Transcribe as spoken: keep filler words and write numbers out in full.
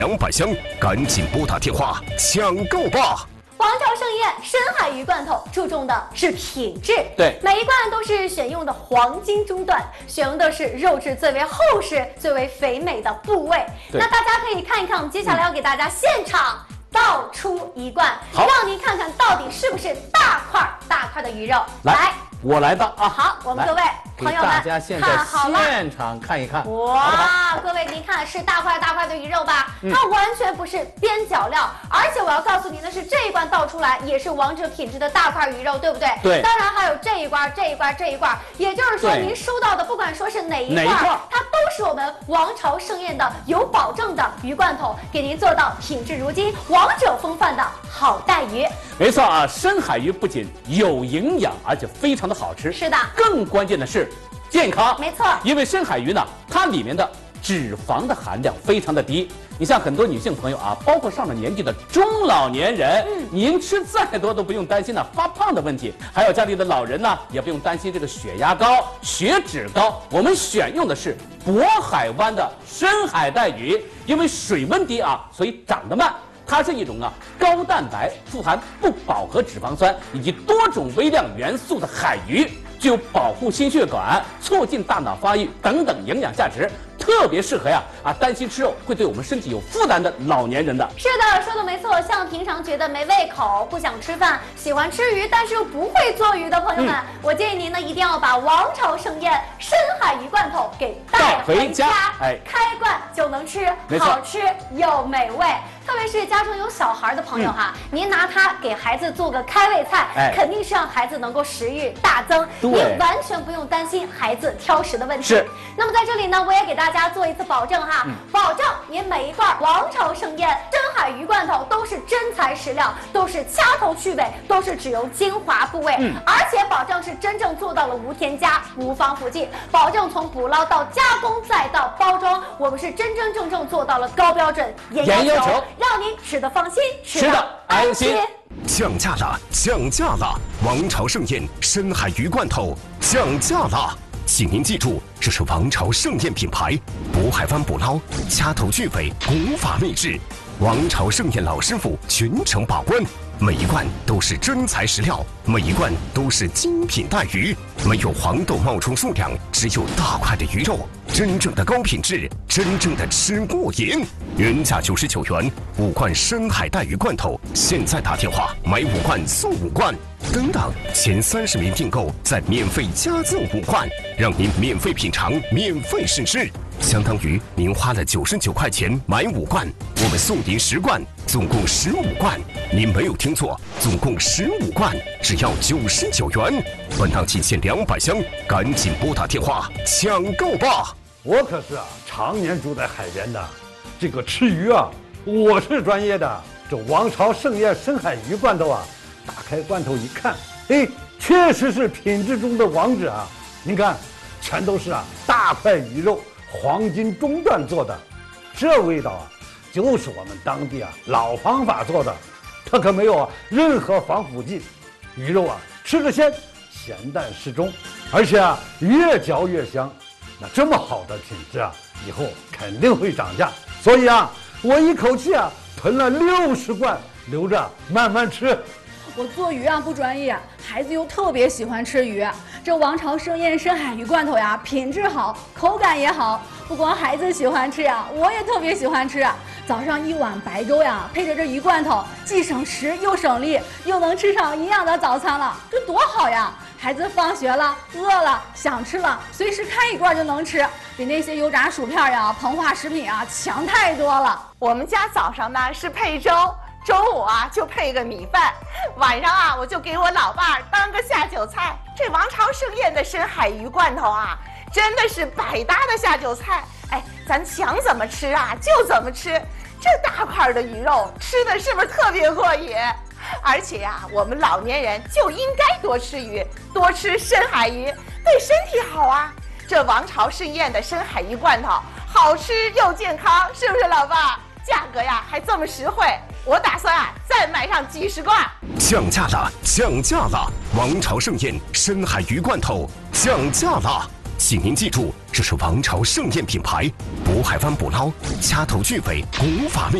两百箱，赶紧拨打电话抢购吧！ 王朝盛宴深海鱼罐头注重的是品质， 对， 每一罐都是选用的黄金中段，选用的是肉质最为厚实、最为肥美的部位。那大家可以看一看，我们接下来要给大家现场倒出一罐，让您看看到底是不是大块大块的鱼肉。 来。 来我来吧啊！ 好，我们各位朋友们， 大家现在现场看一看。 哇，各位您看是大块大块的鱼肉吧？嗯、它完全不是边角料，而且我要告诉您的是，这一罐倒出来也是王者品质的大块鱼肉，对不对？ 对。 当然还有这一罐、这一罐、这一罐，也就是说您收到的，不管说是哪一罐，它都是我们王朝盛宴的有保证的鱼罐头，给您做到品质如金、王者风范的好带鱼。 没错啊，深海鱼不仅有营养，而且非常的好吃。 是的， 更关键的是健康。 没错， 因为深海鱼呢，它里面的脂肪的含量非常的低。你像很多女性朋友啊，包括上了年纪的中老年人，嗯，您吃再多都不用担心呢发胖的问题。还有家里的老人呢，也不用担心这个血压高、血脂高。我们选用的是渤海湾的深海带鱼，因为水温低啊，所以长得慢。它是一种啊高蛋白、富含不饱和脂肪酸以及多种微量元素的海鱼，具有保护心血管、促进大脑发育等等营养价值，特别适合呀啊担心吃肉会对我们身体有负担的老年人的。 是的，说的没错。像平常觉得没胃口、不想吃饭、喜欢吃鱼但是又不会做鱼的朋友们，嗯、我建议您呢一定要把王朝盛宴深海鱼罐头给带回家，哎，开罐就能吃，好吃又美味。特别是家中有小孩的朋友哈，嗯、您拿它给孩子做个开胃菜，哎、肯定是让孩子能够食欲大增，您完全不用担心孩子挑食的问题。 是。 那么在这里呢，我也给大家做一次保证哈，嗯、保证您每一罐王朝盛宴深海鱼罐头都是真材实料，都是掐头去尾，都是只有精华部位，嗯、而且保证是真正做到了无添加、无防腐剂，保证从捕捞到加工再到包装，我们是真真正正做到了高标准、严要求。让您吃得放心，吃得安心。 降价了，降价了！王朝盛宴深海鱼罐头降价了，请您记住，这是王朝盛宴品牌，渤海湾捕捞，掐头去尾，古法秘制，王朝盛宴老师傅全程把关。每一罐都是真材实料，每一罐都是精品带鱼，没有黄豆冒充数量，只有大块的鱼肉，真正的高品质，真正的吃过瘾。原价九十九元，五罐深海带鱼罐头，现在打电话买五罐送五罐，等等前三十名订购再免费加赠五罐，让您免费品尝，免费试吃。相当于您花了九十九块钱买五罐，我们送您十罐，总共十五罐。您没有听错，总共十五罐，只要九十九元。本档仅限两百箱，赶紧拨打电话抢购吧！ 我可是啊，常年住在海边的，这个吃鱼啊，我是专业的。这王朝盛宴深海鱼罐头啊，打开罐头一看，哎，确实是品质中的王者啊！您看，全都是啊大块鱼肉。黄金中段做的，这味道啊，就是我们当地啊老方法做的，它可没有啊任何防腐剂，鱼肉啊吃个鲜，咸淡适中，而且啊越嚼越香。那这么好的品质啊，以后肯定会涨价，所以啊，我一口气啊囤了六十罐，留着慢慢吃。 我做鱼啊不专业，孩子又特别喜欢吃鱼。这王朝盛宴深海鱼罐头呀，品质好，口感也好。不光孩子喜欢吃呀，我也特别喜欢吃。早上一碗白粥呀，配着这鱼罐头，既省时又省力，又能吃上营养的早餐了，这多好呀！孩子放学了，饿了，想吃了，随时开一罐就能吃，比那些油炸薯片呀、膨化食品啊强太多了。 我们家早上呢是配粥。中午啊就配个米饭，晚上啊我就给我老伴儿当个下酒菜。这王朝盛宴的深海鱼罐头啊，真的是百搭的下酒菜。哎，咱想怎么吃啊就怎么吃，这大块的鱼肉吃的是不是特别过瘾？而且呀、啊，我们老年人就应该多吃鱼，多吃深海鱼，对身体好啊。这王朝盛宴的深海鱼罐头好吃又健康，是不是老伴儿？价格呀还这么实惠，我打算啊再买上几十罐。 降价了，降价了！王朝盛宴深海鱼罐头降价了， 请您记住，这是王朝盛宴品牌，渤海湾捕捞，掐头去尾，无法内。